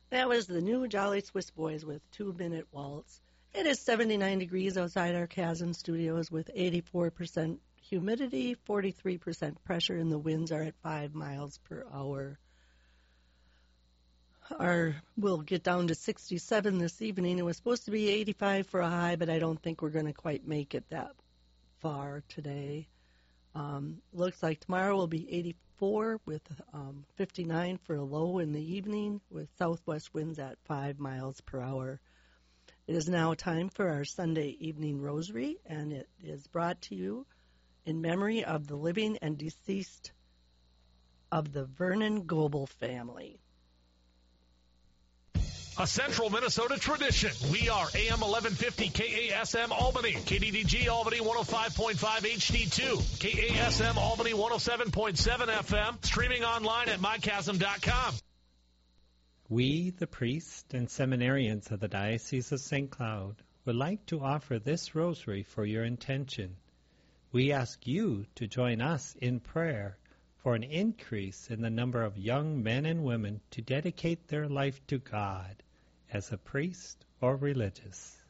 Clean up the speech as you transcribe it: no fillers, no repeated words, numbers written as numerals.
That was the new Jolly Swiss Boys with 2 Minute Waltz. It is 79 degrees outside our Chasm studios with 84% humidity, 43% pressure, and the winds are at 5 miles per hour. We'll get down to 67 this evening. It was supposed to be 85 for a high, but I don't think we're going to quite make it that far today. Looks like tomorrow will be 84 with 59 for a low in the evening with southwest winds at 5 miles per hour. It is now time for our Sunday evening rosary, and it is brought to you in memory of the living and deceased of the Vernon Goebel family. A Central Minnesota tradition. We are AM 1150 KASM Albany, KDDG Albany 105.5 HD2, KASM Albany 107.7 FM, streaming online at mychasm.com. We, the priests and seminarians of the Diocese of St. Cloud, would like to offer this rosary for your intention. We ask you to join us in prayer for an increase in the number of young men and women to dedicate their life to God as a priest or religious.